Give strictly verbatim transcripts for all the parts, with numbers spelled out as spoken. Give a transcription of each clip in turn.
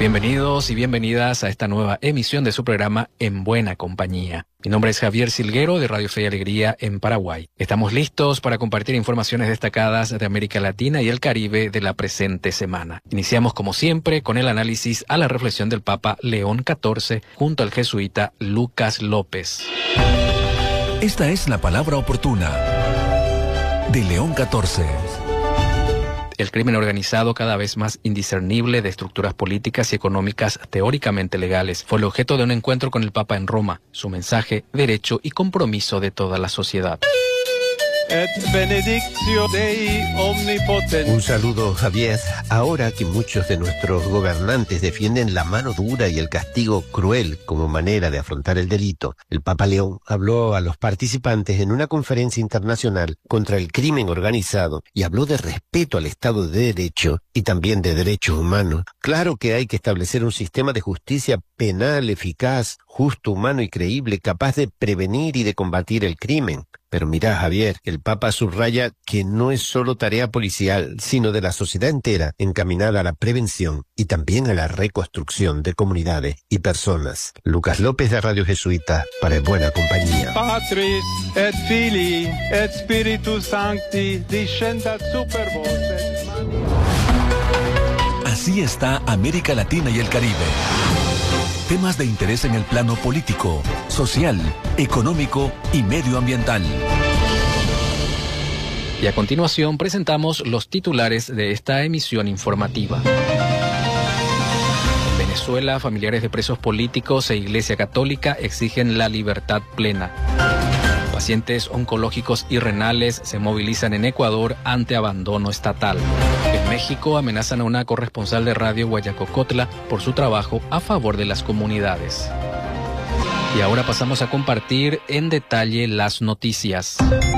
Bienvenidos y bienvenidas a esta nueva emisión de su programa En Buena Compañía. Mi nombre es Javier Silguero de Radio Fe y Alegría en Paraguay. Estamos listos para compartir informaciones destacadas de América Latina y el Caribe de la presente semana. Iniciamos como siempre con el análisis a la reflexión del Papa León catorce junto al jesuita Lucas López. Esta es la palabra oportuna de León catorce. El crimen organizado, cada vez más indiscernible de estructuras políticas y económicas teóricamente legales, fue el objeto de un encuentro con el Papa en Roma. Su mensaje: derecho y compromiso de toda la sociedad. Et benedictio Dei omnipotens. Un saludo, Javier. Ahora que muchos de nuestros gobernantes defienden la mano dura y el castigo cruel como manera de afrontar el delito, el Papa León habló a los participantes en una conferencia internacional contra el crimen organizado y habló de respeto al Estado de Derecho y también de derechos humanos. Claro que hay que establecer un sistema de justicia penal eficaz, justo, humano y creíble, capaz de prevenir y de combatir el crimen. Pero mirá, Javier, el Papa subraya que no es solo tarea policial, sino de la sociedad entera, encaminada a la prevención y también a la reconstrucción de comunidades y personas. Lucas López de Radio Jesuita, para En Buena Compañía. Patris et Filii et Spiritus Sancti descendat super vos et mani. Así está América Latina y el Caribe. Temas de interés en el plano político, social, económico y medioambiental. Y a continuación presentamos los titulares de esta emisión informativa. En Venezuela, familiares de presos políticos e Iglesia Católica exigen la libertad plena. Pacientes oncológicos y renales se movilizan en Ecuador ante abandono estatal. En México amenazan a una corresponsal de Radio Guayacocotla por su trabajo a favor de las comunidades. Y ahora pasamos a compartir en detalle las noticias.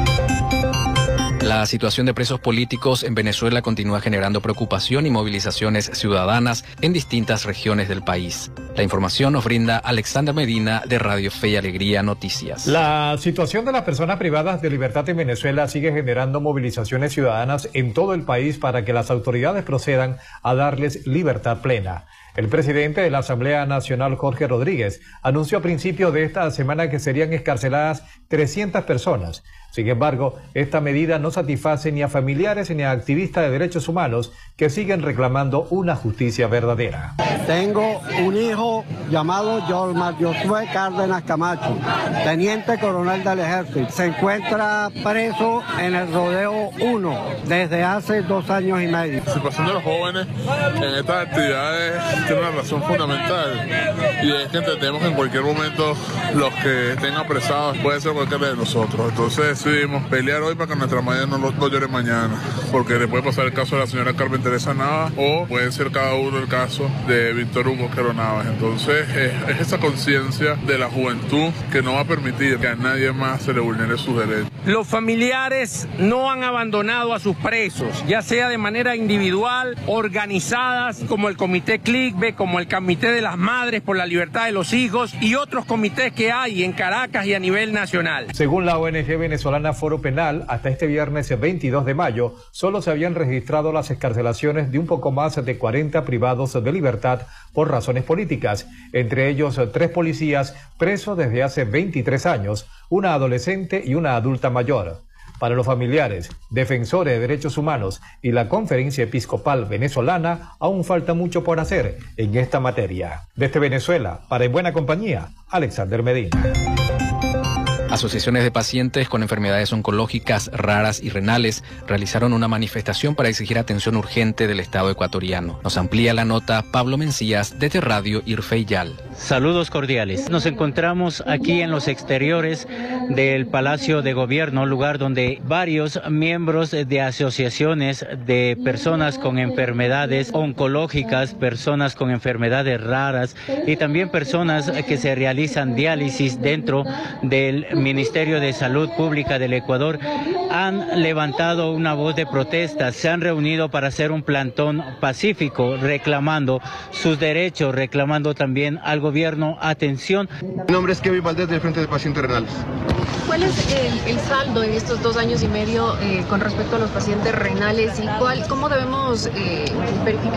La situación de presos políticos en Venezuela continúa generando preocupación y movilizaciones ciudadanas en distintas regiones del país. La información nos brinda Alexander Medina de Radio Fe y Alegría Noticias. La situación de las personas privadas de libertad en Venezuela sigue generando movilizaciones ciudadanas en todo el país para que las autoridades procedan a darles libertad plena. El presidente de la Asamblea Nacional, Jorge Rodríguez, anunció a principios de esta semana que serían excarceladas trescientas personas. Sin embargo, esta medida no satisface ni a familiares ni a activistas de derechos humanos que siguen reclamando una justicia verdadera. Tengo un hijo llamado Yormar Josué Cárdenas Camacho, teniente coronel del ejército. Se encuentra preso en el Rodeo uno desde hace dos años y medio. La situación de los jóvenes en estas actividades tiene una razón fundamental, y es que entendemos que en cualquier momento los que estén apresados puede ser cualquiera de nosotros. Entonces decidimos pelear hoy para que nuestra madre no, no llore mañana, porque le puede pasar el caso de la señora Carmen Teresa Navas, o puede ser cada uno el caso de Víctor Hugo Quero Navas. Entonces es, es esa conciencia de la juventud que no va a permitir que a nadie más se le vulnere sus derechos. Los familiares no han abandonado a sus presos, ya sea de manera individual, organizadas como el Comité CLICBE, como el Comité de las Madres por la Libertad de los Hijos y otros comités que hay en Caracas y a nivel nacional. Según la O N G venezolana Foro Penal, hasta este viernes veintidós de mayo, solo se habían registrado las excarcelaciones de un poco más de cuarenta privados de libertad por razones políticas, entre ellos tres policías presos desde hace veintitrés años, una adolescente y una adulta mayor. Para los familiares, defensores de derechos humanos y la Conferencia Episcopal Venezolana, aún falta mucho por hacer en esta materia. Desde Venezuela, para En Buena Compañía, Alexander Medina. Asociaciones de pacientes con enfermedades oncológicas raras y renales realizaron una manifestación para exigir atención urgente del Estado ecuatoriano. Nos amplía la nota Pablo Mencías desde Radio Irfeyal. Saludos cordiales. Nos encontramos aquí en los exteriores del Palacio de Gobierno, lugar donde varios miembros de asociaciones de personas con enfermedades oncológicas, personas con enfermedades raras y también personas que se realizan diálisis dentro del Ministerio de Salud Pública del Ecuador han levantado una voz de protesta. Se han reunido para hacer un plantón pacífico reclamando sus derechos, reclamando también al gobierno atención. Mi nombre es Kevin Valdés del Frente de Pacientes Renales. ¿Cuál es el, el saldo en estos dos años y medio eh, con respecto a los pacientes renales y cuál, cómo debemos eh, verificar